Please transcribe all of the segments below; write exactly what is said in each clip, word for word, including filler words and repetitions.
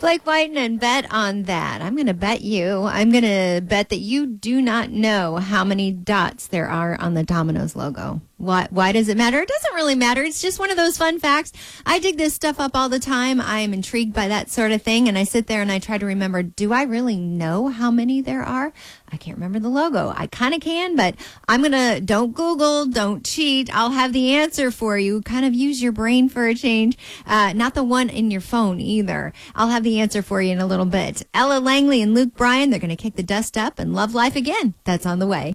Blake Whiten, and bet on that. I'm going to bet you. I'm going to bet that you do not know how many dots there are on the Domino's logo. Why, why does it matter? It doesn't really matter. It's just one of those fun facts. I dig this stuff up all the time. I am intrigued by that sort of thing. And I sit there and I try to remember, do I really know how many there are? I can't remember the logo. I kind of can, but I'm going to, don't Google, don't cheat. I'll have the answer for you. Kind of use your brain for a change. Uh, not the one in your phone either. I'll have the answer for you in a little bit. Ella Langley and Luke Bryan, they're going to kick the dust up and love life again. That's on the way.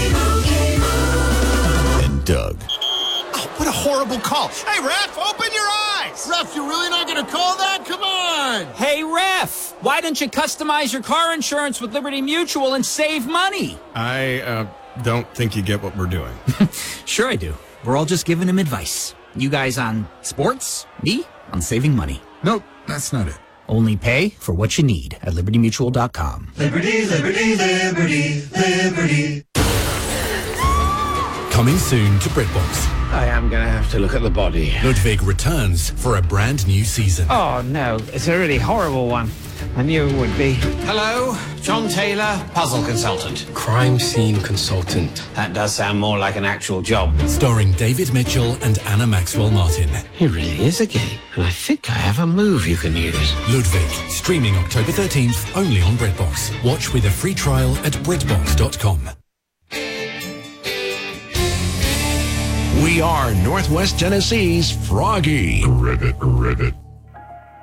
Doug. Oh, what a horrible call. Hey, ref, open your eyes. Ref, you're really not going to call that? Come on. Hey, ref, why don't you customize your car insurance with Liberty Mutual and save money? I uh, don't think you get what we're doing. Sure I do. We're all just giving him advice. You guys on sports, me on saving money. Nope, that's not it. Only pay for what you need at liberty mutual dot com. Liberty, liberty, liberty, liberty. Coming soon to BritBox. I am going to have to look at the body. Ludwig returns for a brand new season. Oh, no. It's a really horrible one. I knew it would be. Hello, John Taylor, puzzle consultant. Crime scene consultant. That does sound more like an actual job. Starring David Mitchell and Anna Maxwell Martin. He really is a gay, and I think I have a move you can use. Ludwig, streaming October thirteenth, only on BritBox. Watch with a free trial at britbox dot com. We are Northwest Tennessee's Froggy. Ribbit, ribbit.